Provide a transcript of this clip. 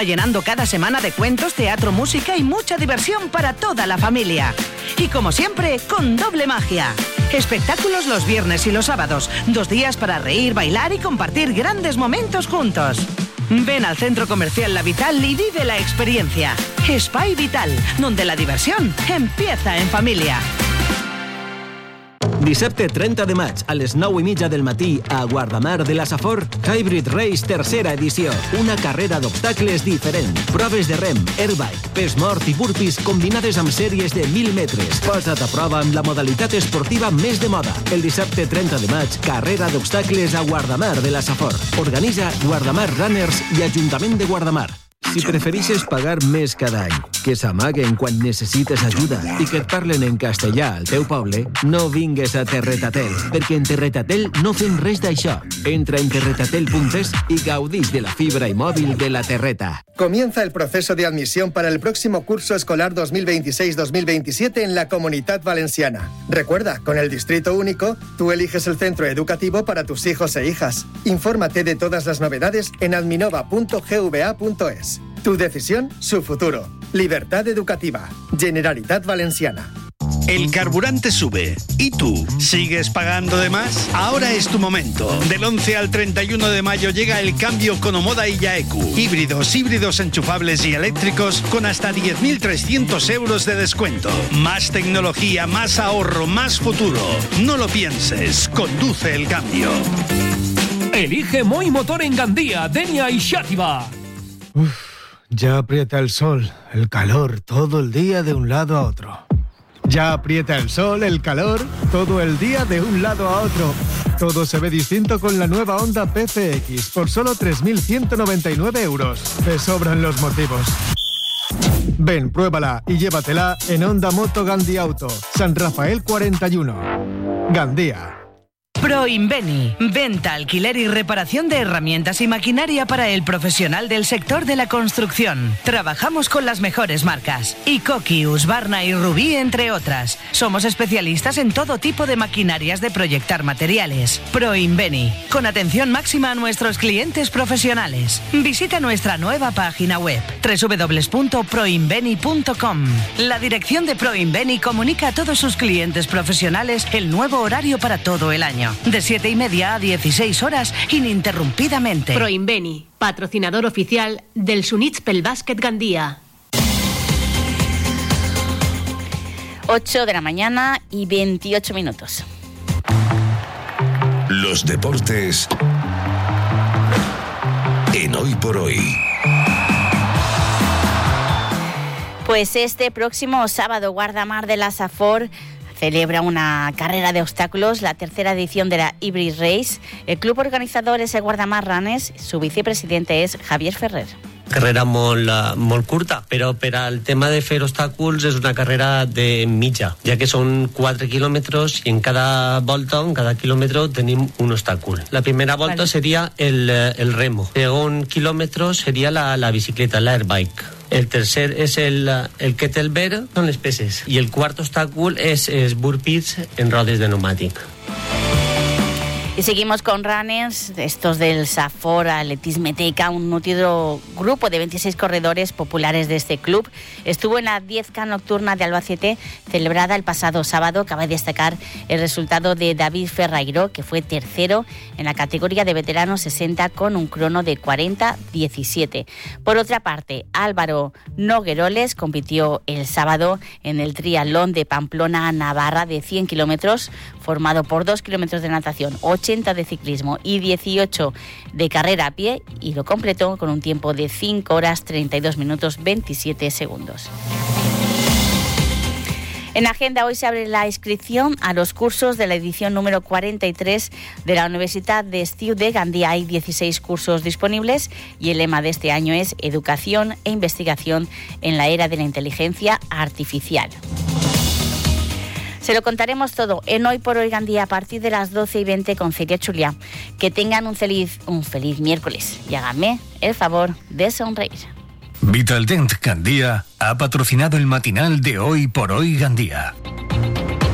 Llenando cada semana de cuentos, teatro, música y mucha diversión para toda la familia. Y como siempre, con doble magia. Espectáculos los viernes y los sábados. 2 días para reír, bailar y compartir grandes momentos juntos. Ven al Centro Comercial La Vital y vive la experiencia. Espai Vital, donde la diversión empieza en familia. Dissabte 30 de maig, a les 9:30 del matí, a Guardamar de la Safor, Hybrid Race tercera edició. Una carrera d'obstacles diferent. Proves de rem, airbike, pes mort i burpees combinades amb sèries de 1.000 metres. Posa't a prova amb la modalitat esportiva més de moda. El dissabte 30 de maig, carrera d'obstacles a Guardamar de la Safor. Organitza Guardamar Runners i Ajuntament de Guardamar. Si preferixes pagar més cada any, que s'amaguen quan necessites ajuda i que et parlen en castellà al teu poble, no vingues a Terretatel, perquè en Terretatel no fem res d'això. Entra en terretatel.es y gaudís de la fibra y móvil de la Terreta. Comienza el proceso de admisión para el próximo curso escolar 2026-2027 en la Comunitat Valenciana. Recuerda, con el Distrito Único, tú eliges el centro educativo para tus hijos e hijas. Infórmate de todas las novedades en adminova.gva.es. Tu decisión, su futuro. Libertad educativa. Generalitat Valenciana. El carburante sube. ¿Y tú? ¿Sigues pagando de más? Ahora es tu momento. Del 11 al 31 de mayo llega el cambio con Omoda y Yaeku. Híbridos enchufables y eléctricos con hasta 10.300 euros de descuento. Más tecnología, más ahorro, más futuro. No lo pienses. Conduce el cambio. Elige Moi Motor en Gandía, Denia y Xàtiva. Ya aprieta el sol, el calor, todo el día de un lado a otro. Ya aprieta el sol, el calor, todo el día de un lado a otro. Todo se ve distinto con la nueva Honda PCX por solo 3.199 euros. Te sobran los motivos. Ven, pruébala y llévatela en Honda Moto Gandía Auto, San Rafael 41. Gandía. Proinveni, venta, alquiler y reparación de herramientas y maquinaria para el profesional del sector de la construcción. Trabajamos con las mejores marcas, Ikoki, Husqvarna y Rubí, entre otras. Somos especialistas en todo tipo de maquinarias de proyectar materiales. Proinveni, con atención máxima a nuestros clientes profesionales. Visita nuestra nueva página web, www.proinveni.com. La dirección de Proinveni comunica a todos sus clientes profesionales el nuevo horario para todo el año. De 7:30 a 16 horas, ininterrumpidamente. Proinveni, patrocinador oficial del Units pel Bàsquet Gandía. 8 de la mañana y 28 minutos. Los deportes en Hoy por Hoy. Pues este próximo sábado, Guardamar de la Safor celebra una carrera de obstáculos, la tercera edición de la Hybrid Race. El club organitzador és el Guardamar Runners, su vicepresidente és Javier Ferrer. Carrera molt curta, però per al tema de fer obstacles és una carrera de mitja, ja que són 4 quilòmetres i en cada volta, en cada quilòmetre, tenim un obstacle. La primera volta seria el remo. El segon quilòmetre seria la bicicleta, l'airbike. El tercer és el kettlebell, són les peses. I el quart obstáculo es burpees en rodes de pneumàtic. Y seguimos con runners, estos del Safor Atletismeteca, un nutrido grupo de 26 corredores populares de este club. Estuvo en la 10K nocturna de Albacete, celebrada el pasado sábado. Cabe destacar el resultado de David Ferreiro, que fue tercero en la categoría de veteranos 60 con un crono de 40:17. Por otra parte, Álvaro Nogueroles compitió el sábado en el triatlón de Pamplona a Navarra de 100 kilómetros, formado por 2 kilómetros de natación, 80 de ciclismo y 18 de carrera a pie, y lo completó con un tiempo de 5 horas 32 minutos 27 segundos. En agenda hoy se abre la inscripción a los cursos de la edición número 43 de la Universidad de Estiu de Gandía. Hay 16 cursos disponibles y el lema de este año es Educación e Investigación en la era de la inteligencia artificial. Se lo contaremos todo en Hoy por Hoy Gandía a partir de las 12:20 con Celia Chulia. Que tengan un feliz miércoles y háganme el favor de sonreír. Vitaldent Gandía ha patrocinado el matinal de Hoy por Hoy Gandía.